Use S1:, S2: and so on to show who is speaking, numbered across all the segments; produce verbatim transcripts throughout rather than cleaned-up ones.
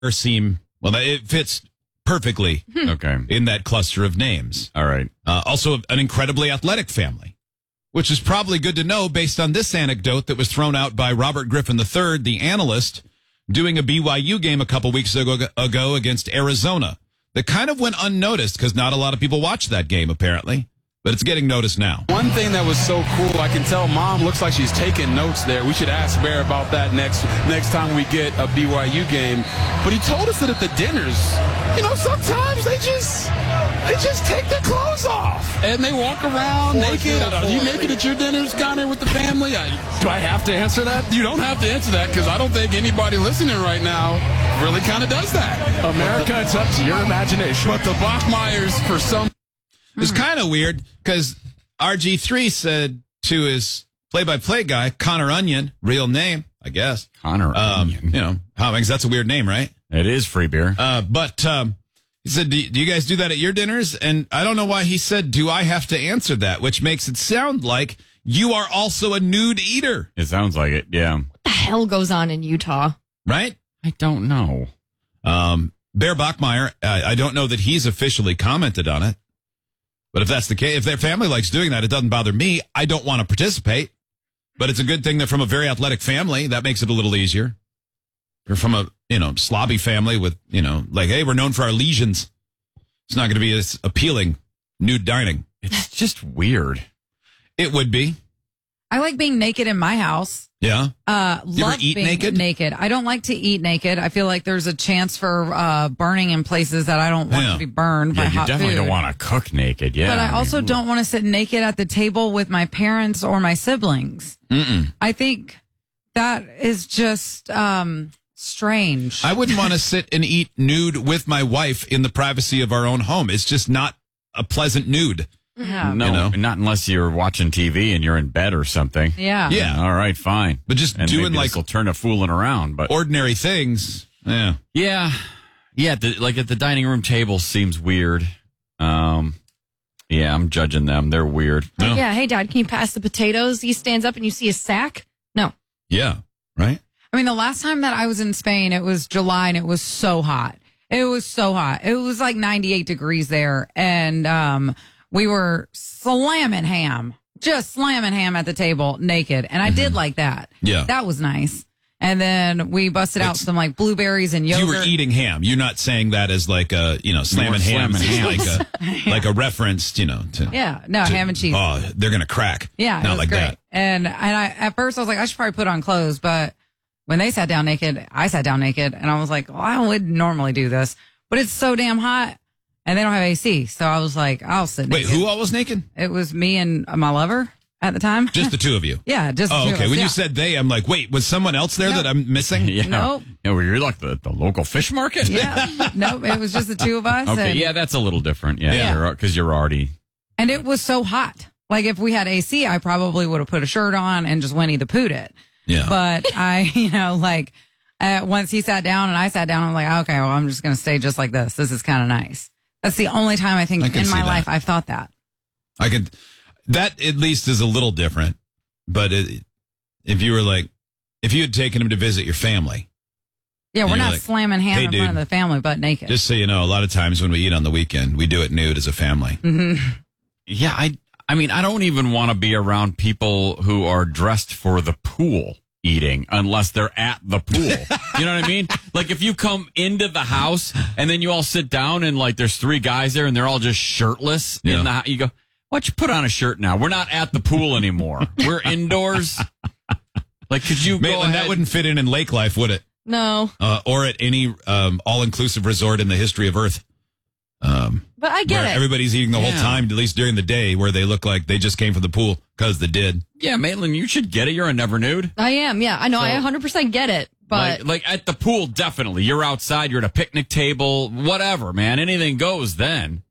S1: seem, well, it fits perfectly
S2: Okay.
S1: in that cluster of names.
S2: All right.
S1: Uh, also, an incredibly athletic family, which is probably good to know based on this anecdote that was thrown out by Robert Griffin the third, the analyst, doing a B Y U game a couple weeks ago, ago against Arizona. That kind of went unnoticed because not a lot of people watched that game, apparently. But it's getting noticed now.
S3: One thing that was so cool, I can tell Mom looks like she's taking notes there. We should ask Bear about that next next time we get a B Y U game. But he told us that at the dinners, you know, sometimes they just they just take their clothes off and they walk around naked. Are you naked at your dinners, Connor, with the family? I, do I have to answer that? You don't have to answer that because I don't think anybody listening right now really kind of does that.
S4: America, it's up to your imagination.
S3: But the Bachmeyers, for some.
S1: It's kind of weird because R G three said to his play-by-play guy, Connor Onion, real name, I guess.
S2: Connor
S1: Um,
S2: Onion.
S1: you know, how, because that's a weird name, right?
S2: It is free beer.
S1: Uh, but um, he said, do, do you guys do that at your dinners? And I don't know why he said, do I have to answer that? Which makes it sound like you are also a nude eater,
S2: It sounds like it, yeah.
S5: What the hell goes on in Utah?
S1: right?
S2: I don't know.
S1: Um, Bear Bachmeyer, uh, I don't know that he's officially commented on it. But if that's the case, if their family likes doing that, it doesn't bother me. I don't want to participate. But it's a good thing that from a very athletic family, that makes it a little easier. You're from a, you know, slobby family with, you know, like, hey, we're known for our lesions. It's not going to be as appealing, nude dining.
S2: It's just weird.
S1: It would be.
S6: I like being naked in my house.
S1: Yeah.
S6: Uh,
S1: You ever
S6: love
S1: eat
S6: being
S1: naked?
S6: naked. I don't like to eat naked. I feel like there's a chance for uh, burning in places that I don't want
S1: Yeah.
S6: to be burned by
S2: Yeah, you
S6: hot
S2: definitely
S6: food.
S2: don't want to cook naked, yeah.
S6: But I
S2: mean,
S6: also
S2: ooh.
S6: don't want to sit naked at the table with my parents or my siblings.
S1: Mm-mm.
S6: I think that is just um, strange.
S1: I wouldn't want to sit and eat nude with my wife in the privacy of our own home. It's just not a pleasant nude.
S6: yeah.
S2: No,
S1: you know?
S2: not unless you're watching T V and you're in bed or something.
S6: Yeah.
S1: Yeah.
S2: All right, fine.
S1: But just
S2: And
S1: doing
S2: maybe
S1: like
S2: will turn to fooling around, but
S1: ordinary things. Yeah.
S2: yeah, yeah. The, like at the dining room table seems weird. Um, yeah, I'm judging them. They're weird.
S1: No.
S5: Yeah, hey, Dad, can you pass the potatoes? He stands up and you see a sack. No.
S1: Yeah. Right?
S6: I mean, the last time that I was in Spain, it was July and it was so hot. It was so hot. It was like ninety-eight degrees there. And um, we were slamming ham, just slamming ham at the table naked. And I did like that.
S1: Yeah.
S6: That was nice. And then we busted out
S1: It's-
S6: some like blueberries and yogurt.
S1: You were eating ham. You're not saying that as like a, you know, slamming
S2: You were
S1: ham.
S2: slamming
S1: It's like a, like a reference, you know, to.
S6: Yeah. No,
S1: to-
S6: ham and cheese.
S1: Oh, they're going to crack.
S6: Yeah, it
S1: Not
S6: was
S1: like
S6: great.
S1: that.
S6: And and I at first I was like, I should probably put on clothes, but when they sat down naked, I sat down naked, and I was like, well, I would normally do this, but it's so damn hot, and they don't have A C, so I was like, I'll sit.
S1: Wait,
S6: naked.
S1: who all was naked?
S6: It was me and my lover at the time.
S1: Just the two of you.
S6: yeah, just the
S1: Oh,
S6: two of
S1: okay.
S6: us,
S1: When
S6: yeah.
S1: you said they, I'm like, wait, was someone else there
S6: No.
S1: that I'm missing?
S2: Yeah,
S6: Nope.
S2: yeah. Well, you're like the, the local fish market.
S6: yeah, no, it was just the two of us.
S2: Okay,
S6: and,
S2: yeah, that's a little different. Yeah,
S1: Yeah.
S2: because you're, you're already.
S6: and it was so hot. Like if we had A C, I probably would have put a shirt on and just Winnie the Poohed it.
S1: Yeah.
S6: But I, you know, like uh, once he sat down and I sat down, I'm like, okay, well, I'm just going to stay just like this. This is kind of nice. That's the only time I think
S1: I can
S6: in
S1: see
S6: my
S1: that.
S6: life I've thought that.
S1: I could, that at least is a little different. But it, if you were like, if you had taken him to visit your family,
S6: Yeah, we're
S1: you're
S6: not
S1: like,
S6: slamming ham
S1: "Hey,
S6: in
S1: dude,
S6: front of the family, but naked.
S1: just so you know, a lot of times when we eat on the weekend, we do it nude as a family.
S2: Yeah, I. I mean, I don't even want to be around people who are dressed for the pool eating unless they're at the pool. You know what I mean? Like if you come into the house and then you all sit down and like there's three guys there and they're all just shirtless
S1: Yeah.
S2: in the house. You go, why don't you put on a shirt now? We're not at the pool anymore. We're indoors. Like, could you go
S1: Maitland,
S2: ahead?
S1: that wouldn't fit in in Lake Life, would it?
S5: No.
S1: Uh, or at any um, all-inclusive resort in the history of Earth. Um,
S5: But I get
S1: where
S5: it.
S1: everybody's eating the whole
S2: Yeah.
S1: time, at least during the day, where they look like they just came from the pool because they did.
S2: Yeah, Maitland, you should get it. You're a never nude.
S5: I am. Yeah, I know. I
S2: So-
S5: one hundred percent get it. But
S2: like, like at the pool, definitely. You're outside. You're at a picnic table. Whatever, man. Anything goes then.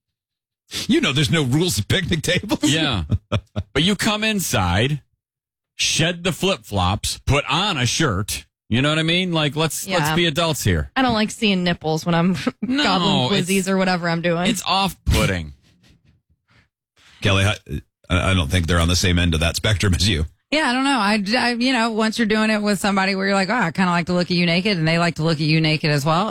S1: You know, there's no rules of picnic tables.
S2: Yeah. But you come inside, shed the flip flops, put on a shirt. You know what I mean? Like let's
S5: Yeah.
S2: let's be adults here.
S5: I don't like seeing nipples when I'm
S2: No,
S5: gobbling
S2: it's-
S5: glizzies or whatever I'm doing.
S2: It's off putting.
S1: Kelly, I, I don't think they're on the same end of that spectrum as you.
S6: Yeah, I don't know. I, I, you know, once you're doing it with somebody where you're like, oh, I kind of like to look at you naked, and they like to look at you naked as well.